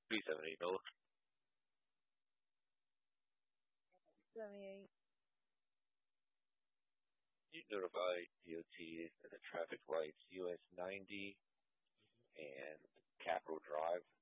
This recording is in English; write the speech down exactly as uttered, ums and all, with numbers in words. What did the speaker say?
three seventy North. seventy-eight. You notify D O T that the traffic lights U S ninety and Capitol Drive